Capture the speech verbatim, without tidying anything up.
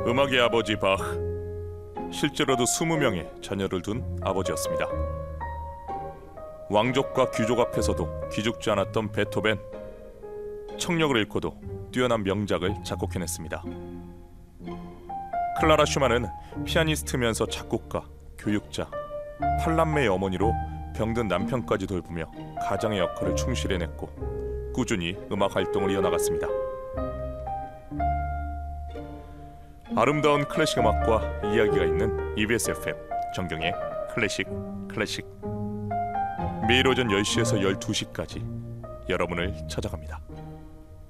음악의 아버지 바흐. 실제로도 스무 명의 자녀를 둔 아버지였습니다. 왕족과 귀족 앞에서도 기죽지 않았던 베토벤. 청력을 잃고도 뛰어난 명작을 작곡해냈습니다. 클라라 슈만은 피아니스트면서 작곡가, 교육자, 팔남매의 어머니로 병든 남편까지 돌보며 가장의 역할을 충실히 해냈고 꾸준히 음악 활동을 이어나갔습니다. 아름다운 클래식 음악과 이야기가 있는 이비에스 에프엠 정경의 클래식 클래식. 매일 오전 열 시에서 열두 시까지 여러분을 찾아갑니다.